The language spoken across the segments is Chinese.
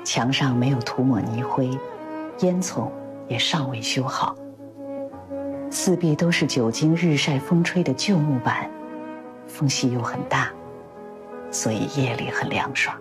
墙上没有涂抹泥灰，烟囱也尚未修好，四壁都是久经日晒风吹的旧木板，缝隙又很大，所以夜里很凉爽。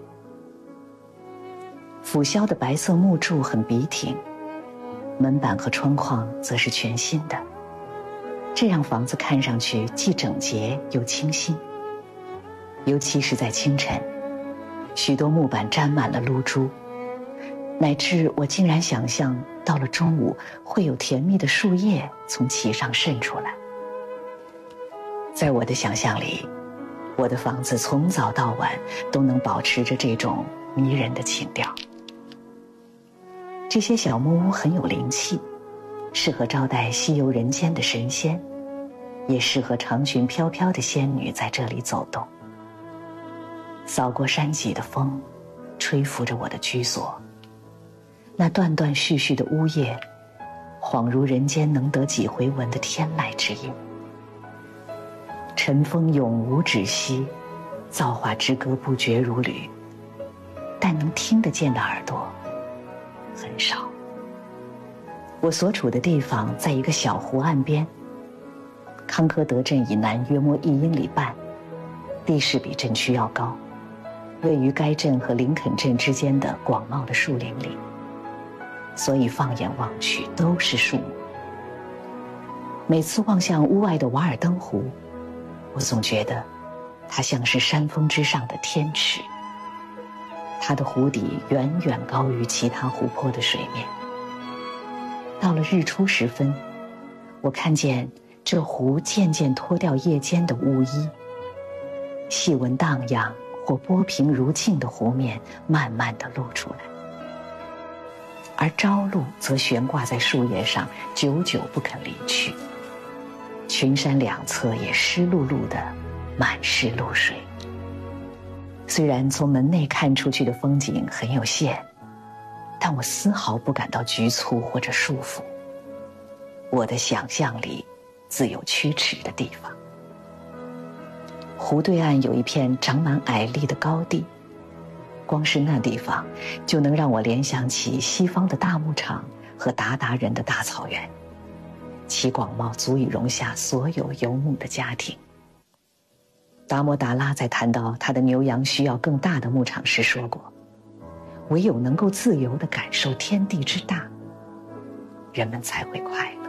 腐削的白色木柱很笔挺，门板和窗框则是全新的，这让房子看上去既整洁又清新。尤其是在清晨，许多木板沾满了露珠，乃至我竟然想象到了中午会有甜蜜的树叶从其上渗出来。在我的想象里，我的房子从早到晚都能保持着这种迷人的情调。这些小木屋很有灵气，适合招待西游人间的神仙，也适合长裙飘飘的仙女在这里走动。扫过山脊的风，吹拂着我的居所，那断断续续的呜咽，恍如人间能得几回闻的天籁之音。尘封永无止息，造化之歌不绝如缕，但能听得见的耳朵很少。我所处的地方在一个小湖岸边，康科德镇以南约莫1英里半，地势比镇区要高，位于该镇和林肯镇之间的广袤的树林里，所以放眼望去都是树木。每次望向屋外的瓦尔登湖，我总觉得它像是山峰之上的天池，它的湖底远远高于其他湖泊的水面。到了日出时分，我看见这湖渐渐脱掉夜间的雾衣，细纹荡漾或波平如镜的湖面慢慢地露出来，而朝露则悬挂在树叶上，久久不肯离去。群山两侧也湿漉漉的，满是露水。虽然从门内看出去的风景很有限，但我丝毫不感到局促或者束缚。我的想象里自有驱驰的地方。湖对岸有一片长满矮栗的高地，光是那地方就能让我联想起西方的大牧场和鞑靼人的大草原，其广袤足以容下所有游牧的家庭。达摩达拉在谈到他的牛羊需要更大的牧场时说过，唯有能够自由地感受天地之大，人们才会快乐。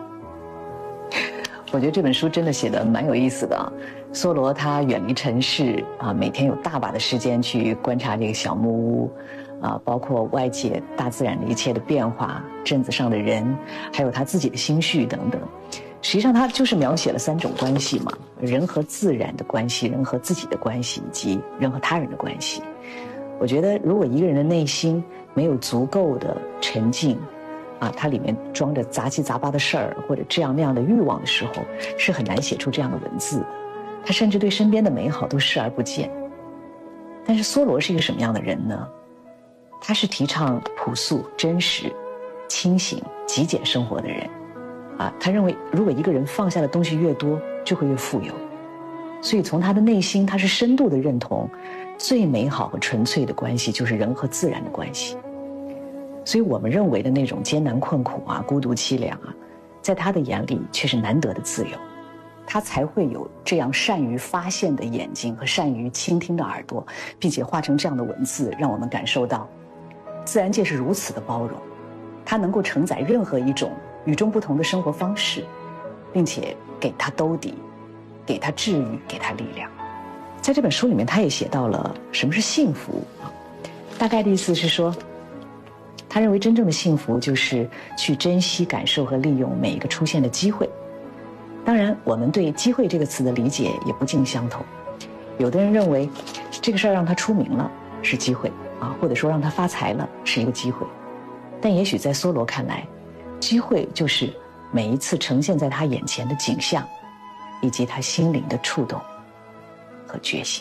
我觉得这本书真的写得蛮有意思的啊。梭罗他远离城市啊，每天有大把的时间去观察这个小木屋啊，包括外界大自然的一切的变化，镇子上的人，还有他自己的心绪等等。实际上他就是描写了3种关系嘛，人和自然的关系，人和自己的关系，以及人和他人的关系。我觉得如果一个人的内心没有足够的沉静啊，它里面装着杂七杂八的事儿或者这样那样的欲望的时候，是很难写出这样的文字的。他甚至对身边的美好都视而不见。但是梭罗是一个什么样的人呢？他是提倡朴素、真实、清醒、极简生活的人啊。他认为如果一个人放下的东西越多，就会越富有。所以从他的内心，他是深度的认同最美好和纯粹的关系就是人和自然的关系。所以我们认为的那种艰难困苦啊、孤独凄凉啊，在他的眼里却是难得的自由。他才会有这样善于发现的眼睛和善于倾听的耳朵，并且画成这样的文字，让我们感受到自然界是如此的包容，它能够承载任何一种与众不同的生活方式，并且给它兜底，给它治愈，给它力量。在这本书里面，他也写到了什么是幸福，大概的意思是说，他认为真正的幸福就是去珍惜、感受和利用每一个出现的机会。当然，我们对机会这个词的理解也不尽相同。有的人认为这个事儿让他出名了是机会啊，或者说让他发财了是一个机会。但也许在梭罗看来，机会就是每一次呈现在他眼前的景象，以及他心灵的触动和觉醒。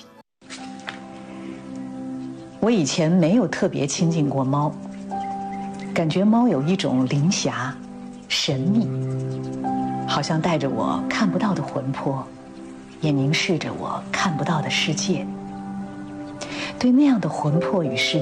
我以前没有特别亲近过猫，感觉猫有一种灵侠、神秘，好像带着我看不到的魂魄，也凝视着我看不到的世界。对那样的魂魄与世